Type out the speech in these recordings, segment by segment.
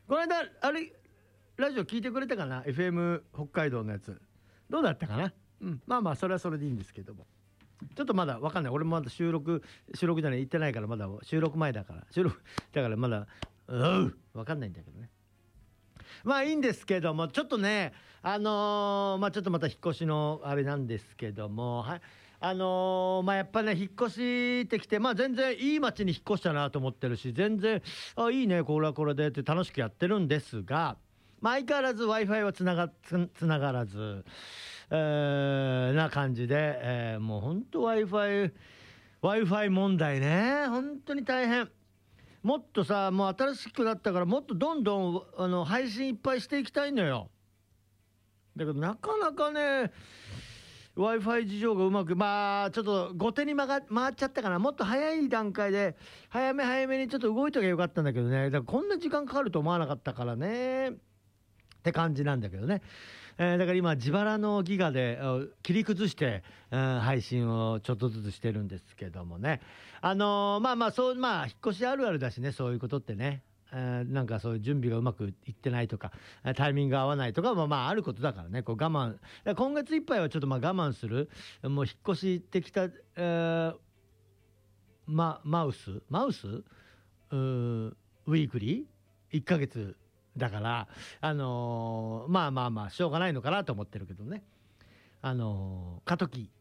この間あれラジオ聞いてくれたかな、 FM 北海道のやつどうだったかな。まあまあそれはそれでいいんですけども、ちょっとまだ分かんない。俺もまだ収録じゃない、行ってないから、まだ収録前だから、だからまだ分かんないんだけどね。まあいいんですけども、ちょっとねまあちょっとまた引っ越しのあれなんですけども、はい、まあやっぱね引っ越してきて、まあ全然いい街に引っ越したなと思ってるし、全然いいねこれはこれでって楽しくやってるんですが、まあ相変わらず Wi-Fi はつながらず、な感じで、もうほんと Wi-Fi 問題ね、本当に大変。もっとさ、もう新しくなったからもっとどんどん配信いっぱいしていきたいのよ。だけどなかなかね Wi-Fi 事情がうまく、まあちょっと後手に回っちゃったかな。もっと早い段階で早めにちょっと動いときゃよかったんだけどね。だからこんな時間かかると思わなかったからねって感じなんだけどね。だから今自腹のギガで切り崩して、配信をちょっとずつしてるんですけどもね。まあまあそう、まあ引っ越しあるあるだしね、そういうことってね。なんかそういう準備がうまくいってないとか、タイミングが合わないとかもまああることだからね。こう我慢、だから今月いっぱいはちょっとまあ我慢する。もう引っ越してきた、マウスウィークリー1ヶ月だから、まあしょうがないのかなと思ってるけどね。過渡期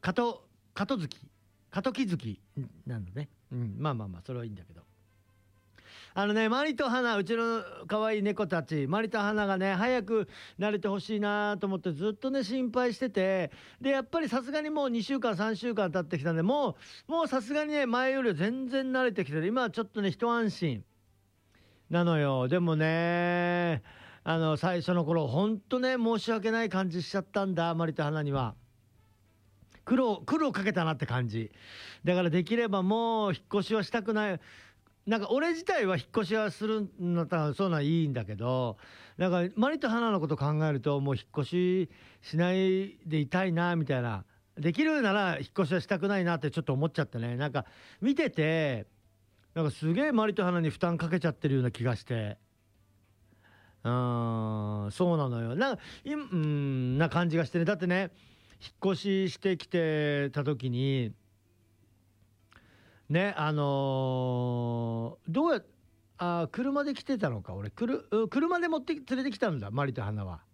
月なのね。まあそれはいいんだけど、マリと花、うちの可愛い猫たちマリと花がね早く慣れてほしいなと思ってずっとね心配してて、でやっぱりさすがにもう2週間3週間経ってきたんで、もうさすがにね前よりは全然慣れてきてる。今はちょっとね一安心なのよ。でもね最初の頃ほんとね申し訳ない感じしちゃったんだ、マリと花には。苦労かけたなって感じだから、できればもう引っ越しはしたくない。なんか俺自体は引っ越しはするんだったらそういうのはいいんだけど、なんかマリと花のこと考えるともう引っ越ししないでいたいなみたいな、できるなら引っ越しはしたくないなってちょっと思っちゃってね。なんか見ててなんかすげえマリと花に負担かけちゃってるような気がして、そうなのよ。な感じがしてね。だってね引っ越ししてきてた時にねどうや車で来てたのか。俺車で連れてきたんだ、マリと花は。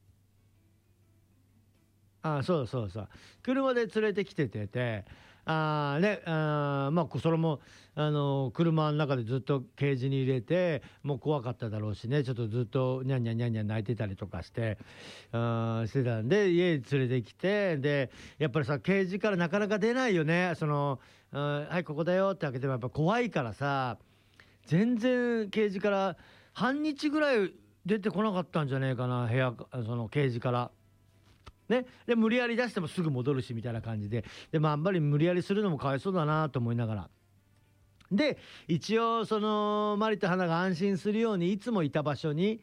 そう車で連れてきてまあそれも車の中でずっとケージに入れて、もう怖かっただろうしね、ちょっとずっとニャンニャンニャンニャン泣いてたりとかしてしてたんで、家に連れてきて、でやっぱりさケージからなかなか出ないよね。はいここだよって開けてもやっぱ怖いからさ、全然ケージから半日ぐらい出てこなかったんじゃねえかな、そのケージからね。で無理やり出してもすぐ戻るしみたいな感じで、あんまり無理やりするのもかわいそうだなと思いながら、で一応そのマリと花が安心するようにいつもいた場所に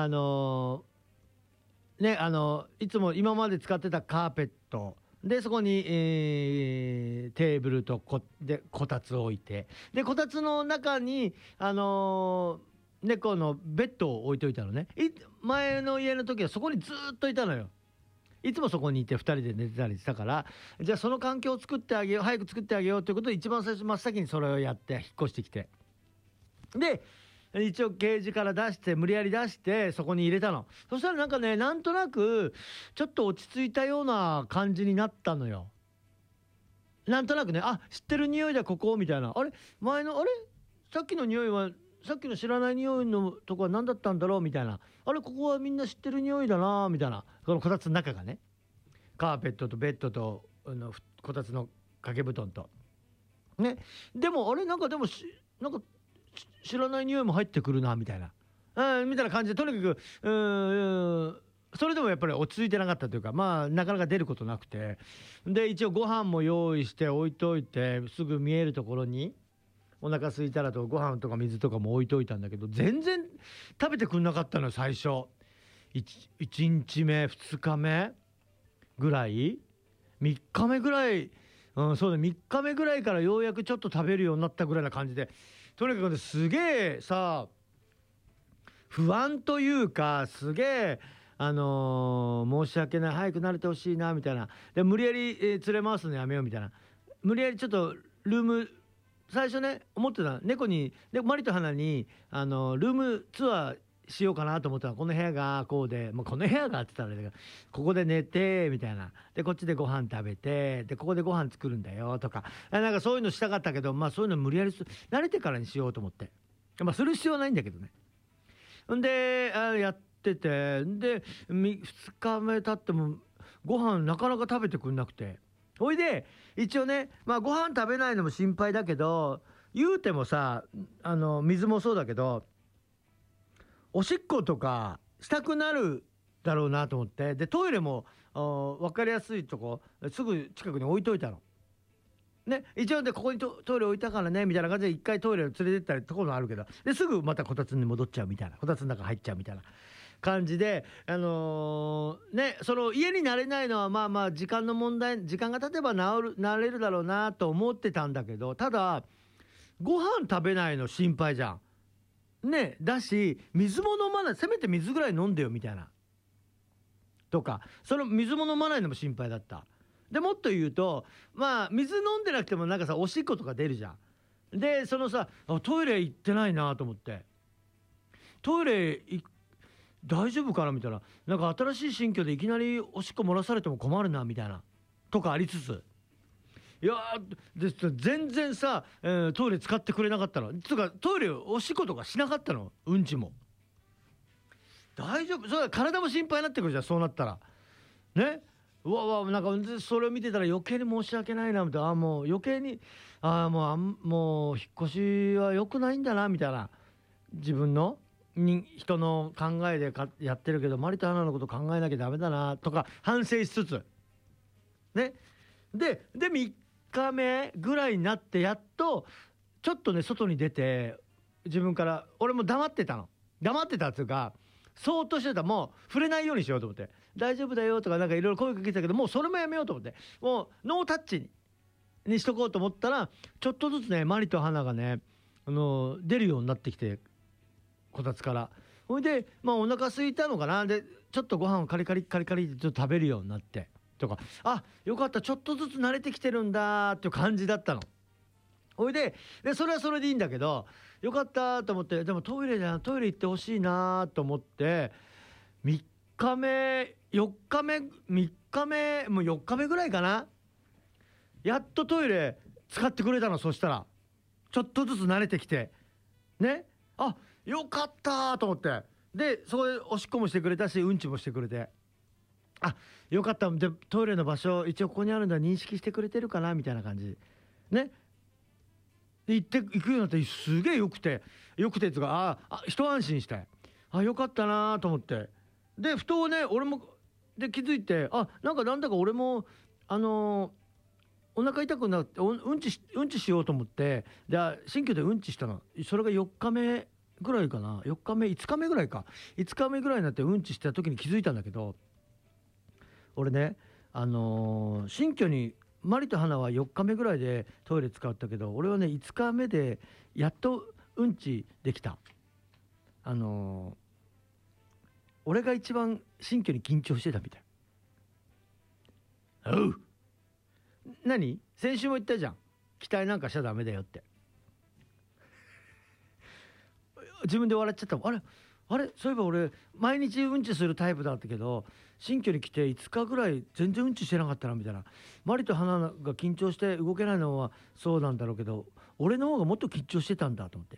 いつも今まで使ってたカーペットで、そこに、テーブルとこたつを置いて、でこたつの中に猫のベッドを置いといたのね。前の家の時はそこにずっといたのよ。いつもそこにいて2人で寝てたりしたから、じゃあその環境を作ってあげよう、早く作ってあげようということで一番最初真っ先にそれをやって引っ越してきて、で一応ケージから出して無理やり出してそこに入れたの。そしたらなんかね、なんとなくちょっと落ち着いたような感じになったのよ。なんとなくね、知ってる匂いだここみたいな、さっきの匂いはさっきの知らない匂いのとこは何だったんだろうみたいな、ここはみんな知ってる匂いだなみたいな、このこたつの中がね、カーペットとベッドとこたつの掛け布団とね。でもなんか知らない匂いも入ってくるなみたいな、みたいな感じで、とにかくそれでもやっぱり落ち着いてなかったというか、なかなか出ることなくて、で一応ご飯も用意して置いといて、すぐ見えるところにお腹空いたらとご飯とか水とかも置いといたんだけど、全然食べてくんなかったのよ最初。1日目2日目ぐらい、3日目ぐらい、そうだ3日目ぐらいからようやくちょっと食べるようになったぐらいな感じで、とにかくすげえさ不安というか、すげえ申し訳ない、早く慣れてほしいなみたいな。で無理やり、連れ回すのやめようみたいな。無理やりちょっとルーム、最初ね思ってた、猫にでマリと花にルームツアーしようかなと思ったら、この部屋がこうで、もうこの部屋がって言ったらあれだけど、ここで寝てみたいな、でこっちでご飯食べて、でここでご飯作るんだよとか、なんかそういうのしたかったけど、まあそういうの無理やり慣れてからにしようと思って、まあする必要はないんだけどね。んでやってて、で2日目経ってもご飯なかなか食べてくんなくて、ほいで一応ね、まあご飯食べないのも心配だけど、言うてもさ、水もそうだけどおしっことかしたくなるだろうなと思って、でトイレも分かりやすいとこすぐ近くに置いといたの。ね、一応でここにトイレ置いたからねみたいな感じで一回トイレを連れてったりところあるけど、ですぐまたこたつに戻っちゃうみたいな、こたつの中入っちゃうみたいな感じで、ね、その家に慣れないのはまあまあ時間の問題、時間が経てば慣れるだろうなと思ってたんだけど、ただご飯食べないの心配じゃん。ね、だし水も飲まない、せめて水ぐらい飲んでよみたいなとか、その水も飲まないのも心配だった。でもっと言うと、まあ水飲んでなくてもなんかさおしっことか出るじゃん。でそのさ、トイレ行ってないなと思って、トイレ大丈夫かなみたいな、なんか新しい新居でいきなりおしっこ漏らされても困るなみたいなとかありつつ、いやで全然さ、トイレ使ってくれなかったの。つうかトイレおしっことかしなかったの、うんちも。大丈夫、それ体も心配になってくるじゃん、そうなったらね。うわうわ、なんかそれを見てたら余計に申し訳ないなみたいな、もう余計にもう引っ越しは良くないんだなみたいな、自分の人の考えでやってるけど、マリとアナのこと考えなきゃダメだなとか反省しつつね。で3日目ぐらいになってやっとちょっとね外に出て、自分から俺も黙ってたの、黙ってたっていうかそーっとしてた、もう触れないようにしようと思って、大丈夫だよとかなんかいろいろ声かけてたけど、もうそれもやめようと思って、もうノータッチにしとこうと思ったら、ちょっとずつねマリと花がね出るようになってきて、こたつから。ほいでまあお腹空いたのかな、でちょっとご飯をカリカリカリカリってちょっと食べるようになってとか、あよかった、ちょっとずつ慣れてきてるんだっていう感じだったの。ほいでそれはそれでいいんだけど、よかったと思って、でもトイレ行ってほしいなと思って、3日目4日目3日目もう4日目ぐらいかな、やっとトイレ使ってくれたの。そしたらちょっとずつ慣れてきてね、あよかったと思って、でそこでおしっこもしてくれたしうんちもしてくれて、あよかった、でトイレの場所一応ここにあるんだ、認識してくれてるかなみたいな感じね。で行くようになってすげえよくてっていうか、一安心して、よかったなと思って、でふとね俺もで気づいて、なんだか俺もお腹痛くなってうんちしようと思って、で新居でうんちしたの。それが4日目ぐらいかな、4日目5日目ぐらいか、5日目ぐらいになってうんちした時に気づいたんだけど、俺ね新居にマリと花は4日目ぐらいでトイレ使ったけど、俺はね5日目でやっとうんちできた。俺が一番新居に緊張してたみたい。おう、何先週も言ったじゃん、期待なんかしちゃダメだよって。自分で笑っちゃったもん。あれそういえば俺毎日うんちするタイプだったけど、新居に来て5日ぐらい全然うんちしてなかったなみたいな。マリと花が緊張して動けないのはそうなんだろうけど、俺の方がもっと緊張してたんだと思って。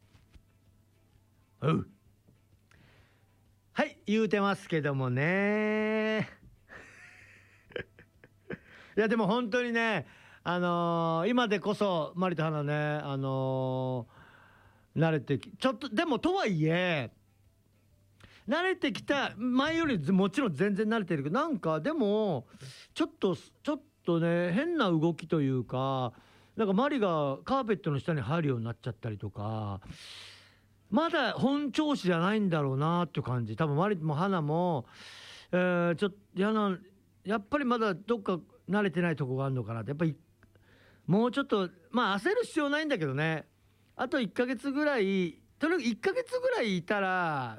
はい言うてますけどもねいやでも本当にね、今でこそマリと花ね、慣れてちょっとでもとはいえ慣れてきた、前よりもちろん全然慣れてるけど、なんかでもちょっとね変な動きというか、なんかマリがカーペットの下に入るようになっちゃったりとか、まだ本調子じゃないんだろうなっていう感じ。多分マリも花も、ちょっとやっぱりまだどっか慣れてないとこがあるのかなって。やっぱりもうちょっとまあ焦る必要ないんだけどね、あと1ヶ月ぐらいとにかく1ヶ月ぐらいいたら